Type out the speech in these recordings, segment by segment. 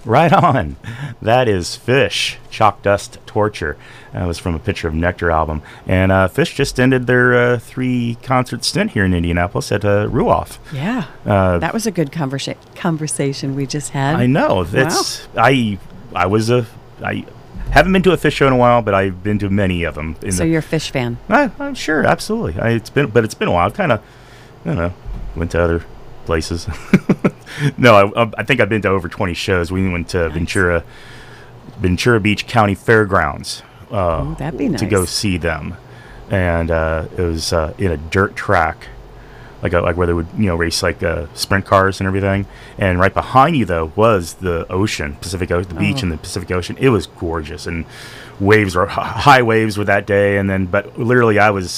Right on. That is Fish, Chalk Dust Torture. That was from a Picture of Nectar album. And Fish just ended their 3-concert stint here in Indianapolis at Ruoff. Yeah. That was a good conversation we just had. I know. I haven't been to a Fish show in a while, but I've been to many of them. So you're a Fish fan? I'm sure, absolutely. It's been a while. I've kind of, went to other places. No, I think I've been to over 20 shows. We went to Ventura Beach County Fairgrounds that'd be nice. to go see them, and it was in a dirt track, like where they would race like sprint cars and everything. And right behind you though was the ocean, Pacific Ocean, the beach in the Pacific Ocean. It was gorgeous, and waves were high waves were that day. And then, but literally,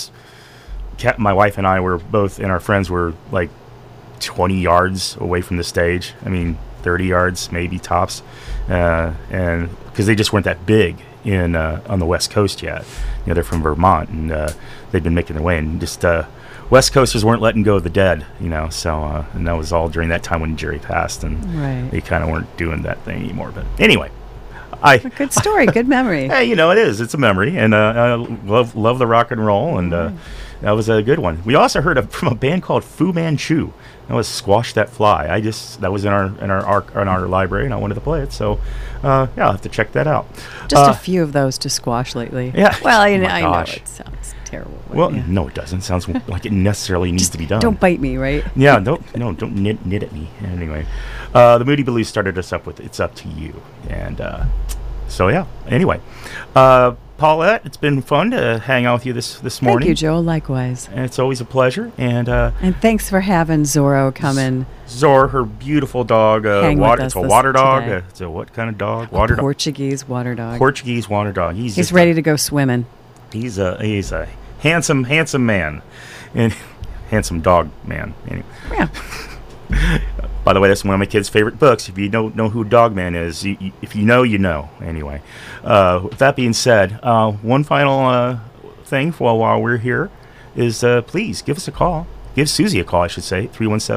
my wife and I were both, and our friends were like 20 yards away from the stage. 30 yards maybe tops, and because they just weren't that big in on the West Coast yet. They're from Vermont, and they'd been making their way, and just West Coasters weren't letting go of the dead, so and that was all during that time when Jerry passed, and they kind of weren't doing that thing anymore. But anyway, a good story, good memory. Hey, it is. It's a memory, and I love the rock and roll, and that was a good one. We also heard from a band called Fu Manchu. That was Squash That Fly. That was in our library, and I wanted to play it. So, I'll have to check that out. Just a few of those to squash lately. Yeah. Well, I know it sounds terrible. Well, no, it doesn't. Sounds like it necessarily needs to be done. Don't bite me, right? Yeah. Don't knit at me. Anyway, the Moody Blues started us up with "It's Up to You," and so yeah. Anyway, Paulette, it's been fun to hang out with you this morning. Thank you, Joe. Likewise. And it's always a pleasure. And thanks for having Zorro come in. Zor, her beautiful dog. It's a water dog. It's a what kind of dog? Water dog. Portuguese water dog. Portuguese water dog. He's ready to go swimming. He's a handsome man, and handsome dog man. Anyway. Yeah. By the way, that's one of my kids' favorite books. If you don't know who Dogman is, if you know, you know. Anyway, with that being said, one final thing while we're here is please give us a call. Give Susie a call, I should say,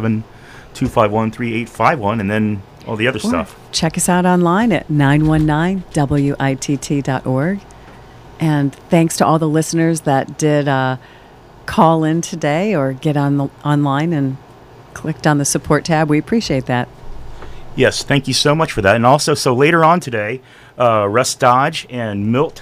317-251-3851, and then all the other stuff. Check us out online at 919witt.org. And thanks to all the listeners that did call in today or get online and clicked on the support tab. We appreciate that. Yes, thank you so much for that. And also, so later on today, Russ Dodge and Milt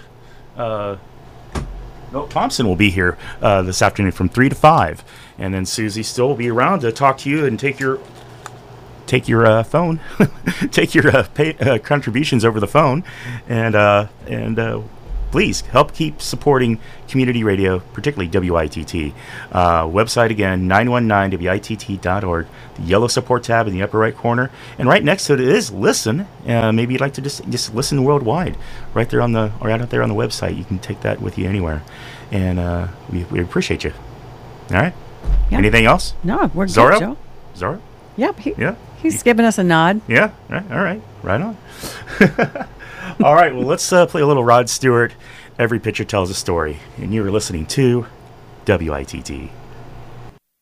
Thompson will be here this afternoon from 3 to 5. And then Susie still will be around to talk to you and take your phone, take your contributions over the phone, and please help keep supporting community radio, particularly WITT. Website again, 919witt.org. The yellow support tab in the upper right corner, and right next to it is listen. Maybe you'd like to just listen worldwide, right out there on the website. You can take that with you anywhere, and we appreciate you. All right. Yeah. Anything else? No, we're Zorro? good, Joe. Zorro? Yep. He's giving us a nod. Yeah. All right. Right on. All right, well, let's play a little Rod Stewart. Every Picture Tells a Story. And you were listening to WITT.